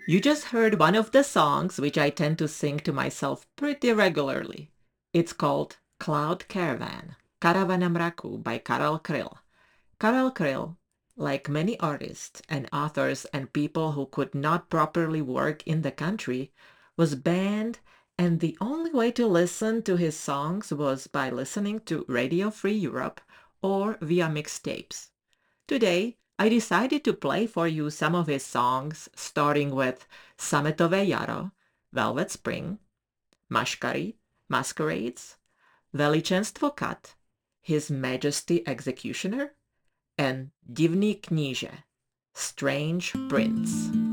You just heard one of the songs which I tend to sing to myself pretty regularly. It's called Cloud Caravan, Karavana mraku by Karel Kryl. Karel Kryl, like many artists and authors and people who could not properly work in the country, was banned, and the only way to listen to his songs was by listening to Radio Free Europe or via mixtapes. Today, I decided to play for you some of his songs, starting with Sametové jaro, Velvet Spring, Maškary, Masquerades, Veličenstvo kat, His Majesty Executioner, and Divný kníže, Strange Prince.